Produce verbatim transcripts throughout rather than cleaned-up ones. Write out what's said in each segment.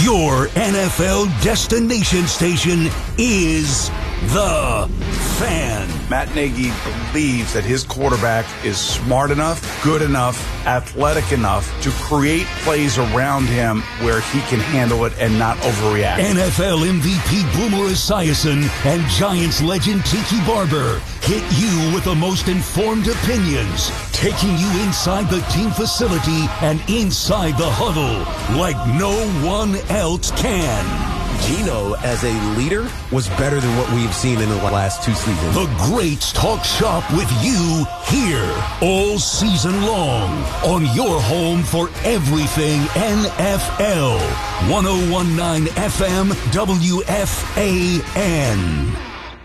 Your N F L destination station is The Fan. Matt Nagy believes that his quarterback is smart enough, good enough, athletic enough to create plays around him where he can handle it and not overreact. N F L M V P Boomer Esiason and Giants legend Tiki Barber hit you with the most informed opinions, taking you inside the team facility and inside the huddle like no one else can. Geno, as a leader, was better than what we've seen in the last two seasons. The greats talk shop with you here all season long on your home for everything N F L. ten nineteen F M W F A N.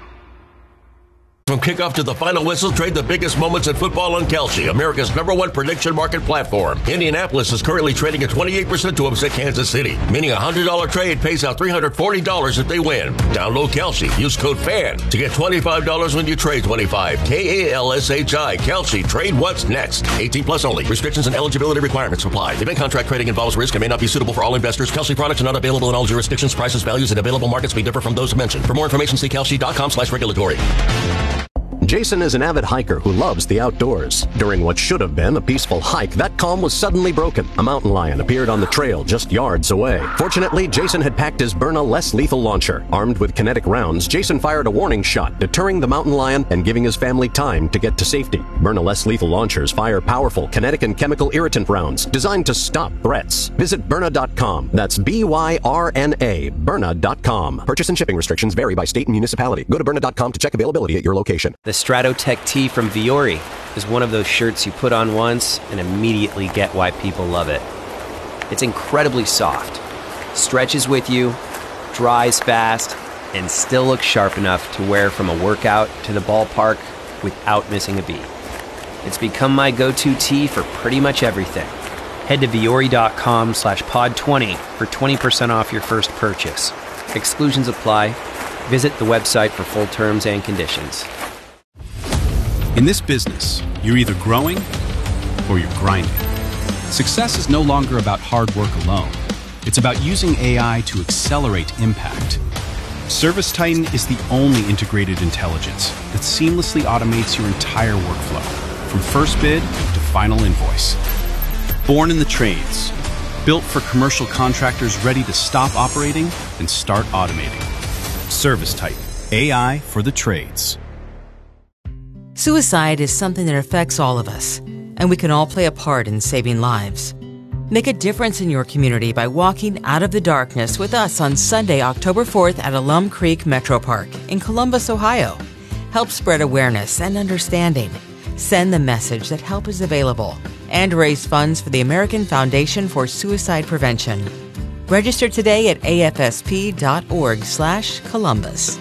From kickoff to the final whistle, trade the biggest moments in football on Kalshi, America's number one prediction market platform. Indianapolis is currently trading at twenty-eight percent to upset Kansas City, meaning a one hundred dollars trade pays out three hundred forty dollars if they win. Download Kalshi. Use code FAN to get twenty-five dollars when you trade twenty-five. K A L S H I. Kalshi. Trade what's next. eighteen plus only. Restrictions and eligibility requirements apply. Event contract trading involves risk and may not be suitable for all investors. Kalshi products are not available in all jurisdictions. Prices, values, and available markets may differ from those mentioned. For more information, see kalshi.com slash regulatory. Jason is an avid hiker who loves the outdoors. During what should have been a peaceful hike, that calm was suddenly broken. A mountain lion appeared on the trail just yards away. Fortunately, Jason had packed his Byrna less lethal launcher. Armed with kinetic rounds, Jason fired a warning shot, deterring the mountain lion and giving his family time to get to safety. Byrna less lethal launchers fire powerful kinetic and chemical irritant rounds designed to stop threats. Visit Byrna dot com. That's B Y R N A, Byrna dot com. Purchase and shipping restrictions vary by state and municipality. Go to Byrna dot com to check availability at your location. The Stratotech tee from Viore is one of those shirts you put on once and immediately get why people love it. It's incredibly soft, stretches with you, dries fast, and still looks sharp enough to wear from a workout to the ballpark without missing a beat. It's become my go-to tee for pretty much everything. Head to Viore.com slash pod 20 for twenty percent off your first purchase. Exclusions apply. Visit the website for full terms and conditions. In this business, you're either growing or you're grinding. Success is no longer about hard work alone. It's about using A I to accelerate impact. ServiceTitan is the only integrated intelligence that seamlessly automates your entire workflow, from first bid to final invoice. Born in the trades, built for commercial contractors ready to stop operating and start automating. ServiceTitan, A I for the trades. Suicide is something that affects all of us, and we can all play a part in saving lives. Make a difference in your community by walking out of the darkness with us on Sunday, October fourth at Alum Creek Metro Park in Columbus, Ohio. Help spread awareness and understanding. Send the message that help is available and raise funds for the American Foundation for Suicide Prevention. Register today at A F S P dot org slash Columbus.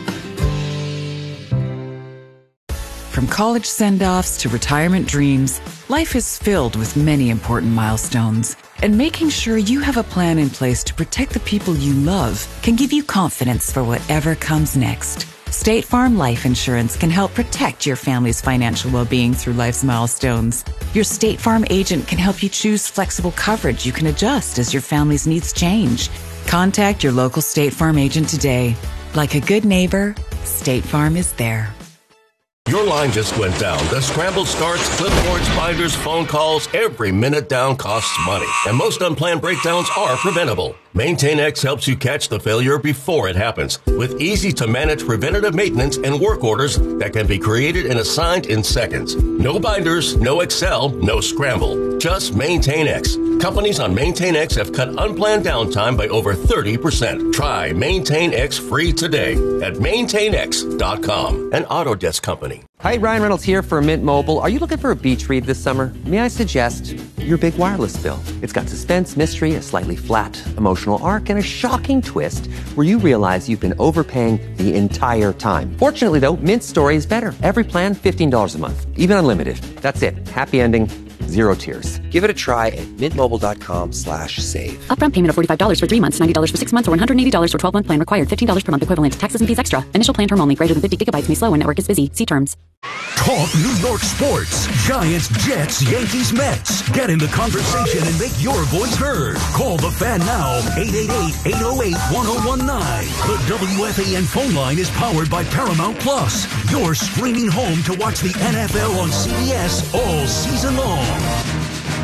From college send-offs to retirement dreams, life is filled with many important milestones. And making sure you have a plan in place to protect the people you love can give you confidence for whatever comes next. State Farm Life Insurance can help protect your family's financial well-being through life's milestones. Your State Farm agent can help you choose flexible coverage you can adjust as your family's needs change. Contact your local State Farm agent today. Like a good neighbor, State Farm is there. Your line just went down. The scrambled starts, clipboards, binders, phone calls, every minute down costs money. And most unplanned breakdowns are preventable. MaintainX helps you catch the failure before it happens with easy-to-manage preventative maintenance and work orders that can be created and assigned in seconds. No binders, no Excel, no scramble. Just MaintainX. Companies on MaintainX have cut unplanned downtime by over thirty percent. Try MaintainX free today at maintain x dot com, an Autodesk company. Hi, Ryan Reynolds here for Mint Mobile. Are you looking for a beach read this summer? May I suggest your big wireless bill? It's got suspense, mystery, a slightly flat, emotional arc, and a shocking twist where you realize you've been overpaying the entire time. Fortunately, though, Mint's story is better. Every plan, fifteen dollars a month, even unlimited. That's it. Happy ending. Zero tears. Give it a try at mintmobile.com slash save. Upfront payment of forty-five dollars for three months, ninety dollars for six months, or one hundred eighty dollars for twelve-month plan required. fifteen dollars per month equivalent. Taxes and fees extra. Initial plan term only. Greater than fifty gigabytes may slow when network is busy. See terms. Talk New York sports. Giants, Jets, Yankees, Mets. Get in the conversation and make your voice heard. Call the Fan now, eight eight eight, eight oh eight, one oh one nine. The W F A N phone line is powered by Paramount Plus. Your streaming home to watch the N F L on C B S all season long.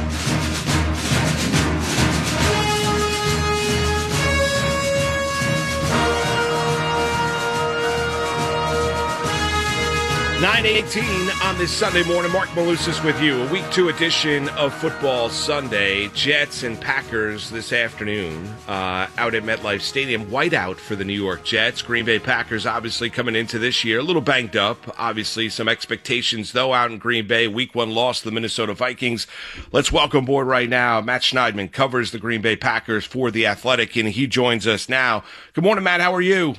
nine eighteen on this Sunday morning. Mark Malusis with you. A week two edition of Football Sunday. Jets and Packers this afternoon uh, out at MetLife Stadium. Whiteout for the New York Jets. Green Bay Packers obviously coming into this year a little banged up. Obviously some expectations though out in Green Bay. Week one loss to the Minnesota Vikings. Let's welcome aboard right now. Matt Schneidman covers the Green Bay Packers for The Athletic, and he joins us now. Good morning, Matt. How are you?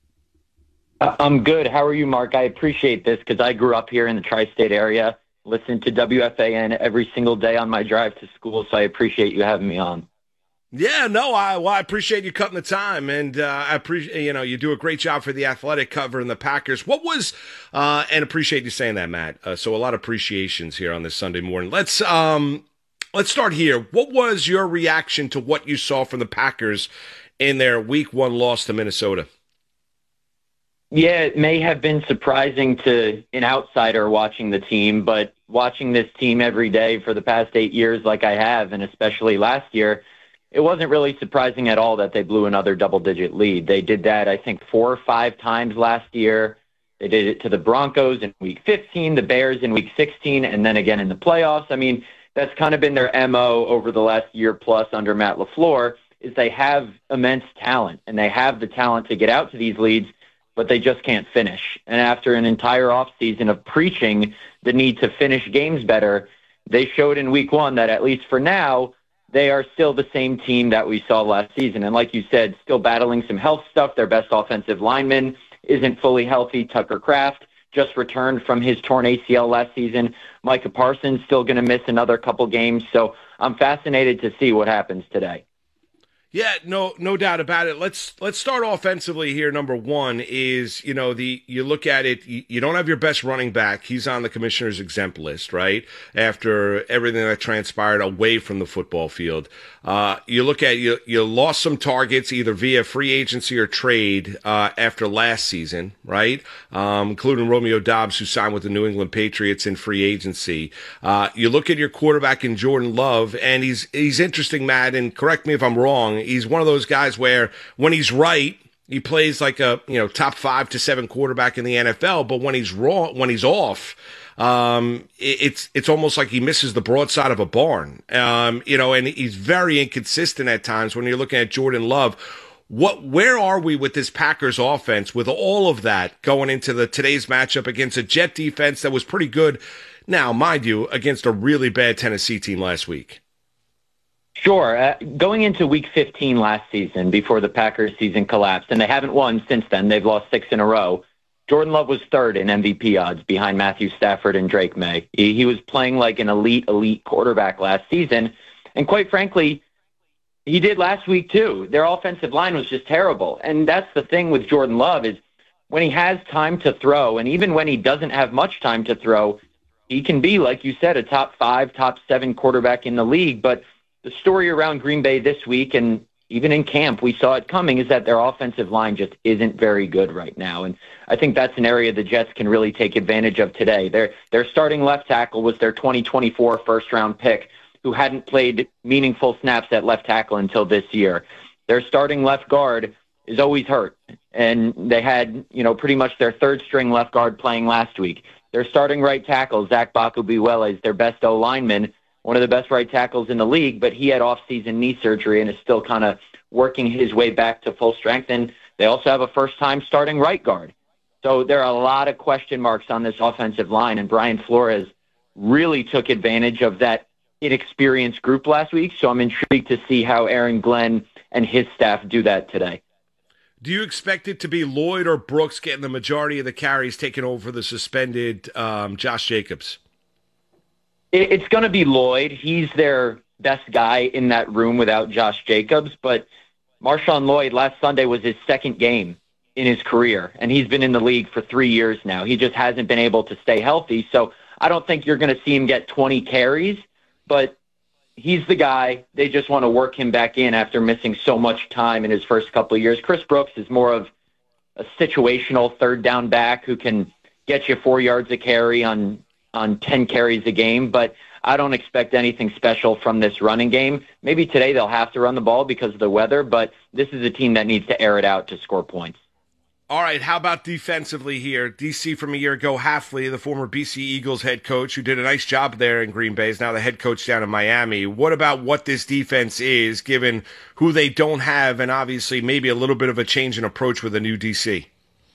I'm good. How are you, Mark? I appreciate this because I grew up here in the tri-state area, listen to W F A N every single day on my drive to school, so I appreciate you having me on. Yeah, no, I well, I appreciate you cutting the time, and uh, I appreciate you know you do a great job for the Athletic covering the Packers. What was uh, and appreciate you saying that, Matt. Uh, so a lot of appreciations here on this Sunday morning. Let's um let's start here. What was your reaction to what you saw from the Packers in their Week One loss to Minnesota? Yeah, it may have been surprising to an outsider watching the team, but watching this team every day for the past eight years like I have, and especially last year, it wasn't really surprising at all that they blew another double-digit lead. They did that, I think, four or five times last year. They did it to the Broncos in Week fifteen, the Bears in Week sixteen, and then again in the playoffs. I mean, that's kind of been their M O over the last year plus under Matt LaFleur, is they have immense talent, and they have the talent to get out to these leads, but they just can't finish. And after an entire offseason of preaching the need to finish games better, they showed in week one that at least for now, they are still the same team that we saw last season. And like you said, still battling some health stuff. Their best offensive lineman isn't fully healthy. Tucker Kraft just returned from his torn A C L last season. Micah Parsons still going to miss another couple games. So I'm fascinated to see what happens today. Yeah, no, no doubt about it. Let's let's start offensively here. Number one is, you know, the you look at it, you, you don't have your best running back. He's on the commissioner's exempt list, right? After everything that transpired away from the football field, uh, you look at you you lost some targets either via free agency or trade uh, after last season, right? Um, including Romeo Doubs, who signed with the New England Patriots in free agency. Uh, you look at your quarterback in Jordan Love, and he's he's interesting, Matt. And correct me if I'm wrong. He's one of those guys where when he's right, he plays like a, you know, top five to seven quarterback in the N F L. But when he's wrong, when he's off, um, it, it's, it's almost like he misses the broadside of a barn. Um, you know, and he's very inconsistent at times when you're looking at Jordan Love. What, where are we with this Packers offense with all of that going into the today's matchup against a Jet defense that was pretty good? Now, mind you, against a really bad Tennessee team last week. Sure. Uh, going into Week fifteen last season, before the Packers season collapsed, and they haven't won since then, they've lost six in a row, Jordan Love was third in M V P odds behind Matthew Stafford and Drake May. He, he was playing like an elite, elite quarterback last season, and quite frankly, he did last week too. Their offensive line was just terrible, and that's the thing with Jordan Love is when he has time to throw, and even when he doesn't have much time to throw, he can be, like you said, a top five, top seven quarterback in the league, but the story around Green Bay this week, and even in camp, we saw it coming, is that their offensive line just isn't very good right now. And I think that's an area the Jets can really take advantage of today. Their, their starting left tackle was their twenty twenty-four first-round pick, who hadn't played meaningful snaps at left tackle until this year. Their starting left guard is always hurt, and they had, you know, pretty much their third-string left guard playing last week. Their starting right tackle, Zach Bakubiwele, is their best O-lineman, one of the best right tackles in the league, but he had off-season knee surgery and is still kind of working his way back to full strength. And they also have a first-time starting right guard. So there are a lot of question marks on this offensive line, and Brian Flores really took advantage of that inexperienced group last week. So I'm intrigued to see how Aaron Glenn and his staff do that today. Do you expect it to be Lloyd or Brooks getting the majority of the carries, taking over the suspended um, Josh Jacobs? It's going to be Lloyd. He's their best guy in that room without Josh Jacobs. But Marshawn Lloyd last Sunday was his second game in his career, and he's been in the league for three years now. He just hasn't been able to stay healthy. So I don't think you're going to see him get twenty carries, but he's the guy. They just want to work him back in after missing so much time in his first couple of years. Chris Brooks is more of a situational third down back who can get you four yards a carry on, on ten carries a game, but I don't expect anything special from this running game. Maybe today they'll have to run the ball because of the weather, but this is a team that needs to air it out to score points. All right, how about defensively here? D C from a year ago, Hafley, the former B C Eagles head coach, who did a nice job there in Green Bay, is now the head coach down in Miami. What about what this defense is, given who they don't have, and obviously maybe a little bit of a change in approach with a new D C?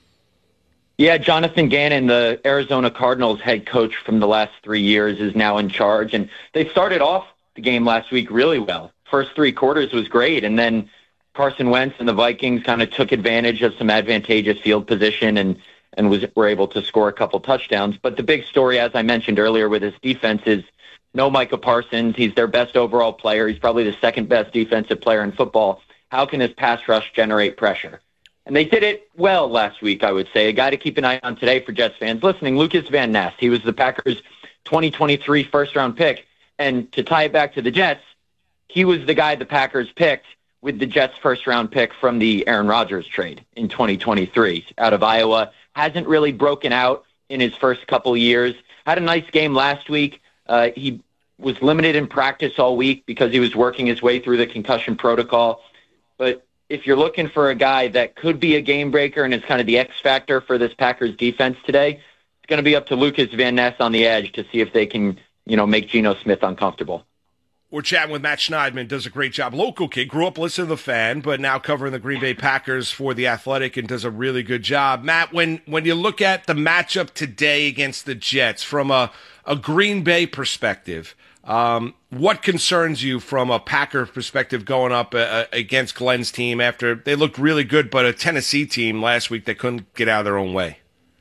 Yeah, Jonathan Gannon, the Arizona Cardinals head coach from the last three years, is now in charge, and they started off the game last week really well. First three quarters was great, and then Carson Wentz and the Vikings kind of took advantage of some advantageous field position and, and was were able to score a couple touchdowns. But the big story, as I mentioned earlier with his defense, is no Micah Parsons. He's their best overall player. He's probably the second best defensive player in football. How can his pass rush generate pressure? And they did it well last week, I would say. A guy to keep an eye on today for Jets fans listening, Lucas Van Ness. He was the Packers' twenty twenty-three first-round pick. And to tie it back to the Jets, he was the guy the Packers picked with the Jets' first-round pick from the Aaron Rodgers trade in twenty twenty-three out of Iowa. Hasn't really broken out in his first couple years. Had a nice game last week. Uh, he was limited in practice all week because he was working his way through the concussion protocol. But if you're looking for a guy that could be a game breaker and is kind of the X factor for this Packers defense today, it's going to be up to Lucas Van Ness on the edge to see if they can, you know, make Geno Smith uncomfortable. We're chatting with Matt Schneidman, does a great job. Local kid, grew up listening to the Fan, but now covering the Green Bay Packers for The Athletic and does a really good job. Matt, when, when you look at the matchup today against the Jets from a, a Green Bay perspective, um, what concerns you from a Packer perspective going up uh, against Glenn's team after they looked really good, but a Tennessee team last week that couldn't get out of their own way?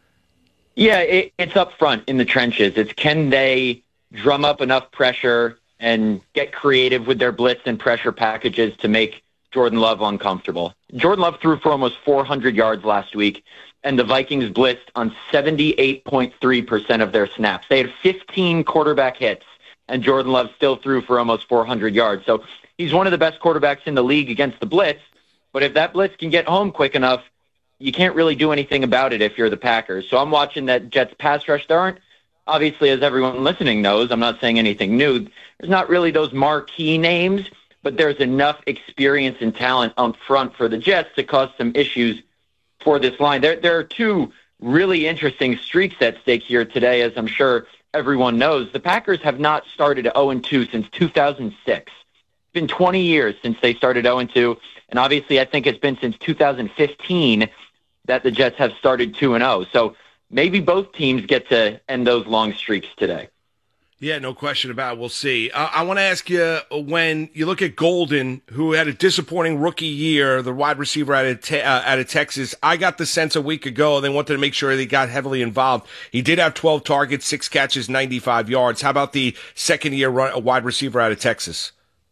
Yeah, it, it's up front in the trenches. It's can they drum up enough pressure and get creative with their blitz and pressure packages to make Jordan Love uncomfortable. Jordan Love threw for almost four hundred yards last week, and the Vikings blitzed on seventy-eight point three percent of their snaps. They had fifteen quarterback hits, and Jordan Love still threw for almost four hundred yards. So he's one of the best quarterbacks in the league against the blitz, but if that blitz can get home quick enough, you can't really do anything about it if you're the Packers. So I'm watching that Jets pass rush. There aren't, obviously, as everyone listening knows, I'm not saying anything new, there's not really those marquee names, but there's enough experience and talent up front for the Jets to cause some issues for this line. There, there are two really interesting streaks at stake here today, as I'm sure everyone knows. The Packers have not started oh and two since two thousand six. It's been twenty years since they started oh and two, and obviously I think it's been since two thousand fifteen that the Jets have started two and oh. So maybe both teams get to end those long streaks today. Yeah, no question about it. We'll see. Uh, I want to ask you, when you look at Golden, who had a disappointing rookie year, the wide receiver out of, te- uh, out of Texas, I got the sense a week ago they wanted to make sure they got heavily involved. He did have twelve targets, six catches, ninety-five yards. How about the second-year run- wide receiver out of Texas?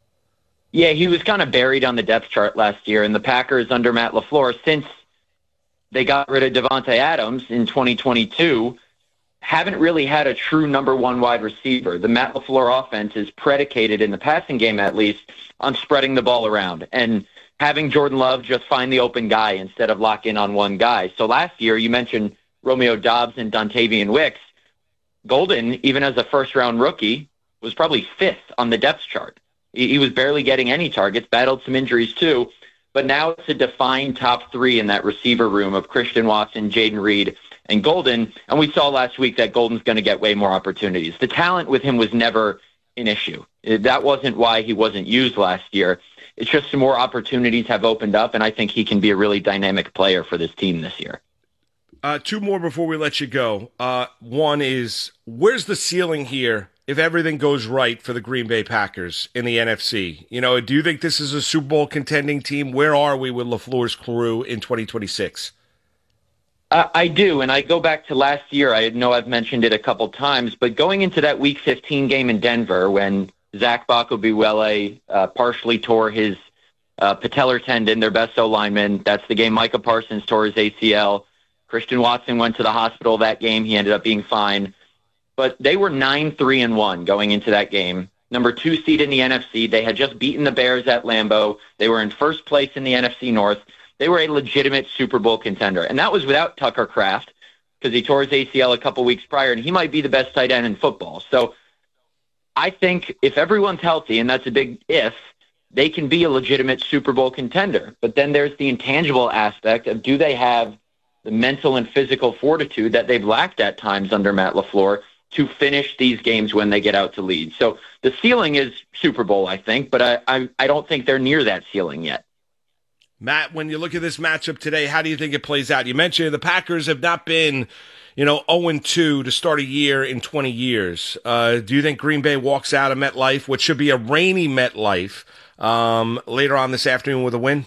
Yeah, he was kind of buried on the depth chart last year, and the Packers under Matt LaFleur, since they got rid of Devontae Adams in twenty twenty-two, haven't really had a true number one wide receiver. The Matt LaFleur offense is predicated, in the passing game at least, on spreading the ball around and having Jordan Love just find the open guy instead of lock in on one guy. So last year, you mentioned Romeo Doubs and Dontavian Wicks. Golden, even as a first-round rookie, was probably fifth on the depth chart. He was barely getting any targets, battled some injuries too, but now it's a defined top three in that receiver room of Christian Watson, Jaden Reed, and Golden, and we saw last week that Golden's going to get way more opportunities. The talent with him was never an issue. That wasn't why he wasn't used last year. It's just some more opportunities have opened up, and I think he can be a really dynamic player for this team this year. Uh, two more before we let you go. Uh, one is, where's the ceiling here if everything goes right for the Green Bay Packers in the N F C? You know, do you think this is a Super Bowl contending team? Where are we with LaFleur's crew in twenty twenty-six? Uh, I do, and I go back to last year. I know I've mentioned it a couple times, but going into that Week fifteen game in Denver when Zach Bacobiwele uh, partially tore his uh, patellar tendon, their best O-lineman. That's the game Micah Parsons tore his A C L. Christian Watson went to the hospital that game. He ended up being fine. But they were nine three and one going into that game. Number two seed in the N F C. They had just beaten the Bears at Lambeau. They were in first place in the N F C North. They were a legitimate Super Bowl contender. And that was without Tucker Kraft, because he tore his A C L a couple weeks prior, and he might be the best tight end in football. So I think if everyone's healthy, and that's a big if, they can be a legitimate Super Bowl contender. But then there's the intangible aspect of, do they have the mental and physical fortitude that they've lacked at times under Matt LaFleur to finish these games when they get out to lead? So the ceiling is Super Bowl, I think, but I, I, I don't think they're near that ceiling yet. Matt, when you look at this matchup today, how do you think it plays out? You mentioned the Packers have not been, you know, oh and two to start a year in twenty years. Uh, do you think Green Bay walks out of MetLife, which should be a rainy MetLife, um, later on this afternoon with a win?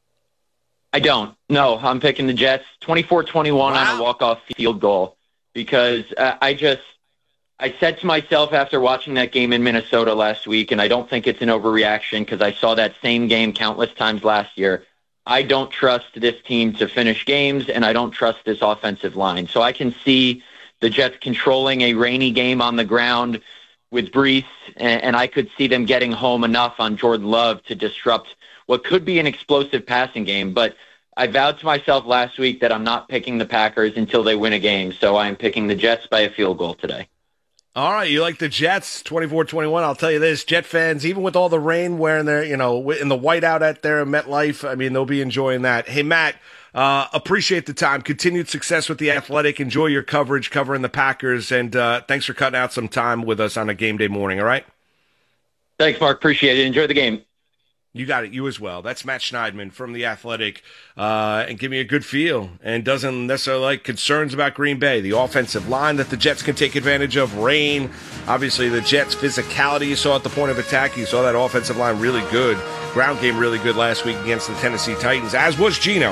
I don't. No, I'm picking the Jets twenty-four twenty-one wow. on a walk-off field goal, because uh, I just I said to myself after watching that game in Minnesota last week, and I don't think it's an overreaction because I saw that same game countless times last year, I don't trust this team to finish games, and I don't trust this offensive line. So I can see the Jets controlling a rainy game on the ground with Brees, and, and I could see them getting home enough on Jordan Love to disrupt what could be an explosive passing game. But I vowed to myself last week that I'm not picking the Packers until they win a game, so I am picking the Jets by a field goal today. All right, you like the Jets, twenty-four twenty-one. I'll tell you this, Jet fans, even with all the rain wearing their, you know, in the whiteout at their MetLife, I mean, they'll be enjoying that. Hey, Matt, uh, appreciate the time. Continued success with The Athletic. Enjoy your coverage covering the Packers, and uh, thanks for cutting out some time with us on a game day morning, all right? Thanks, Mark. Appreciate it. Enjoy the game. You got it. You as well. That's Matt Schneidman from The Athletic, uh, and give me a good feel, and doesn't necessarily like concerns about Green Bay. The offensive line that the Jets can take advantage of. Rain. Obviously, the Jets' physicality you saw at the point of attack. You saw that offensive line really good. Ground game really good last week against the Tennessee Titans, as was Geno.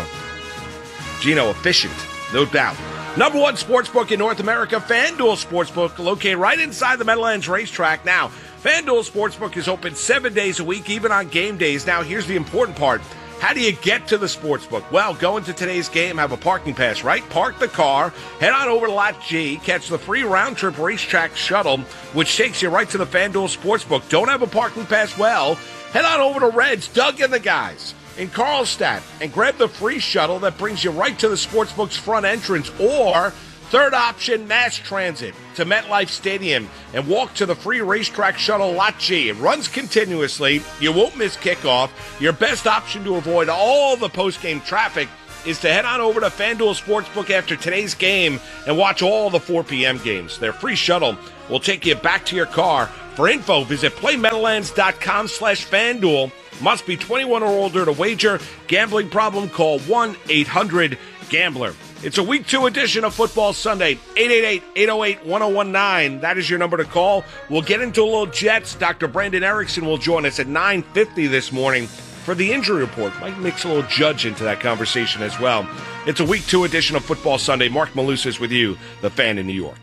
Geno efficient, no doubt. Number one sportsbook in North America, FanDuel Sportsbook, located right inside the Meadowlands Racetrack. Now, FanDuel Sportsbook is open seven days a week, even on game days. Now, here's the important part. How do you get to the sportsbook? Well, go into today's game, have a parking pass, right? Park the car, head on over to Lot G, catch the free round-trip racetrack shuttle, which takes you right to the FanDuel Sportsbook. Don't have a parking pass? Well, head on over to Reds, Doug and the guys in Carlstadt, and grab the free shuttle that brings you right to the sportsbook's front entrance, or third option, mass transit to MetLife Stadium and walk to the free racetrack shuttle Lot G. It runs continuously. You won't miss kickoff. Your best option to avoid all the post-game traffic is to head on over to FanDuel Sportsbook after today's game and watch all the four p.m. games. Their free shuttle will take you back to your car. For info, visit playmeadowlands.com slash FanDuel. Must be twenty-one or older to wager. Gambling problem? Call one eight hundred gambler. It's a Week two edition of Football Sunday. eight eight eight, eight oh eight, one oh one nine. That is your number to call. We'll get into a little Jets. Doctor Brandon Erickson will join us at nine fifty this morning for the injury report. Might mix a little Judge into that conversation as well. It's a Week two edition of Football Sunday. Mark Malusis is with you, the Fan in New York.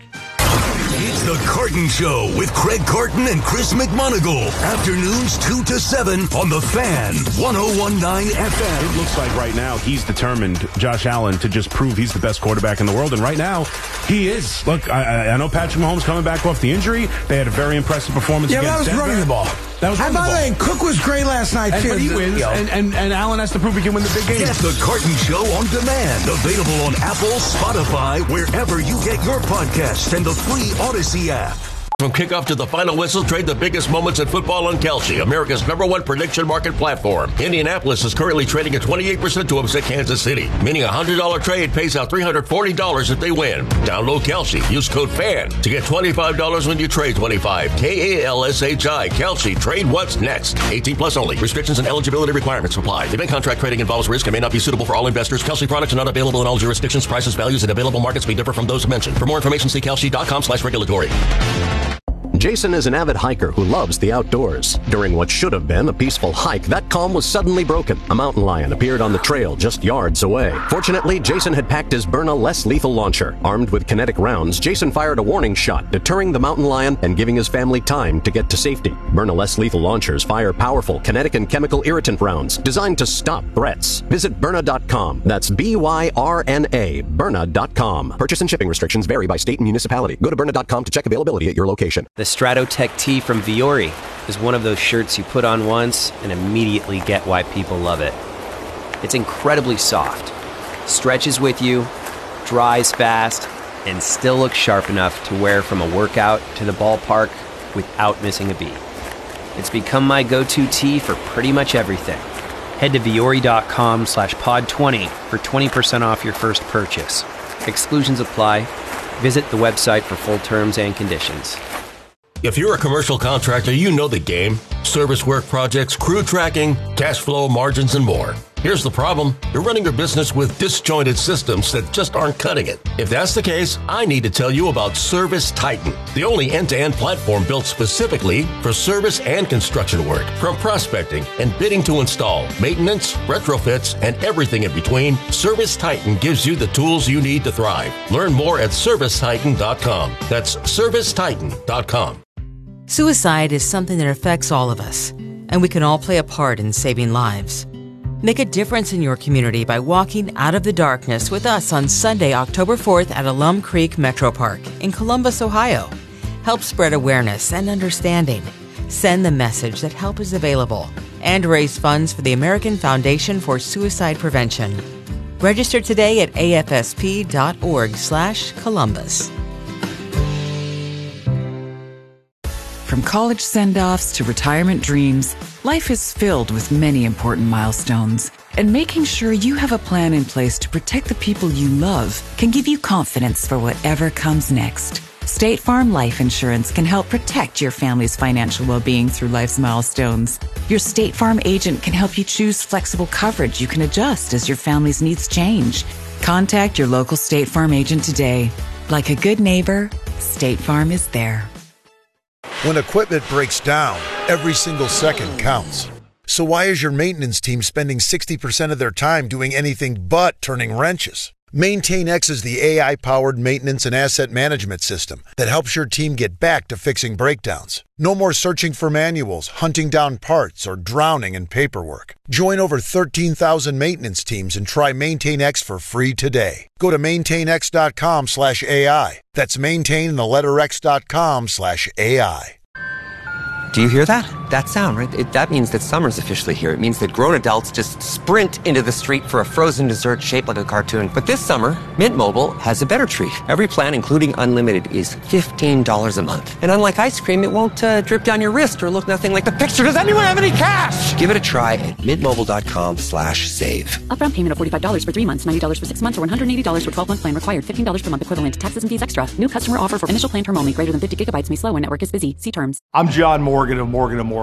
It's the Carton Show with Craig Carton and Chris McMonagle. Afternoons two to seven on the Fan, one oh one nine F M. It looks like right now he's determined, Josh Allen, to just prove he's the best quarterback in the world. And right now, he is. Look, I, I know Patrick Mahomes coming back off the injury. They had a very impressive performance yeah, against Denver. Yeah, that was running the ball. That was running the ball. By the way, Cook was great last night, and, too. But he wins, and, and, and Allen has to prove he can win the big games. Get the Carton Show on demand. Available on Apple, Spotify, wherever you get your podcasts, and the free Odyssey app. From kickoff to the final whistle, trade the biggest moments in football on Kalshi, America's number one prediction market platform. Indianapolis is currently trading at twenty-eight percent to upset Kansas City, meaning a one hundred dollars trade pays out three hundred forty dollars if they win. Download Kalshi. Use code FAN to get twenty-five dollars when you trade twenty-five. K A L S H I. Kalshi. Trade what's next. eighteen plus only. Restrictions and eligibility requirements apply. Event contract trading involves risk and may not be suitable for all investors. Kalshi products are not available in all jurisdictions. Prices, values, and available markets may differ from those mentioned. For more information, see kalshi dot com slash regulatory. Jason is an avid hiker who loves the outdoors. During what should have been a peaceful hike, that calm was suddenly broken. A mountain lion appeared on the trail just yards away. Fortunately, Jason had packed his Byrna less lethal launcher. Armed with kinetic rounds, Jason fired a warning shot, deterring the mountain lion and giving his family time to get to safety. Byrna less lethal launchers fire powerful kinetic and chemical irritant rounds designed to stop threats. Visit Byrna dot com. That's B Y R N A, Byrna dot com. Purchase and shipping restrictions vary by state and municipality. Go to Byrna dot com to check availability at your location. The Stratotech tee from Viore is one of those shirts you put on once and immediately get why people love it. It's incredibly soft, stretches with you, dries fast, and still looks sharp enough to wear from a workout to the ballpark without missing a beat. It's become my go-to tee for pretty much everything. Head to Viore.com slash pod 20 for twenty percent off your first purchase. Exclusions apply. Visit the website for full terms and conditions. If you're a commercial contractor, you know the game. Service work projects, crew tracking, cash flow, margins, and more. Here's the problem. You're running your business with disjointed systems that just aren't cutting it. If that's the case, I need to tell you about Service Titan, the only end-to-end platform built specifically for service and construction work. From prospecting and bidding to install, maintenance, retrofits, and everything in between, Service Titan gives you the tools you need to thrive. Learn more at Service Titan dot com. That's Service Titan dot com. Suicide is something that affects all of us, and we can all play a part in saving lives. Make a difference in your community by walking out of the darkness with us on Sunday, October fourth at Alum Creek Metro Park in Columbus, Ohio. Help spread awareness and understanding. Send the message that help is available and raise funds for the American Foundation for Suicide Prevention. Register today at A F S P dot org slash Columbus. From college send-offs to retirement dreams, life is filled with many important milestones. And making sure you have a plan in place to protect the people you love can give you confidence for whatever comes next. State Farm Life Insurance can help protect your family's financial well-being through life's milestones. Your State Farm agent can help you choose flexible coverage you can adjust as your family's needs change. Contact your local State Farm agent today. Like a good neighbor, State Farm is there. When equipment breaks down, every single second counts. So why is your maintenance team spending sixty percent of their time doing anything but turning wrenches? MaintainX is the A I-powered maintenance and asset management system that helps your team get back to fixing breakdowns. No more searching for manuals, hunting down parts, or drowning in paperwork. Join over thirteen thousand maintenance teams and try MaintainX for free today. Go to maintainx.com slash AI. That's maintain the letter x.com slash AI. Do you hear that? That sound, right? It, that means that summer's officially here. It means that grown adults just sprint into the street for a frozen dessert shaped like a cartoon. But this summer, Mint Mobile has a better treat. Every plan, including unlimited, is fifteen dollars a month. And unlike ice cream, it won't uh, drip down your wrist or look nothing like the picture. Does anyone have any cash? Give it a try at mintmobile.com slash save. Upfront payment of forty-five dollars for three months, ninety dollars for six months, or one hundred eighty dollars for twelve-month plan required. fifteen dollars per month equivalent. Taxes and fees extra. New customer offer for initial plan term only. Greater than fifty gigabytes may slow when network is busy. See terms. I'm John Morgan of Morgan and Morgan.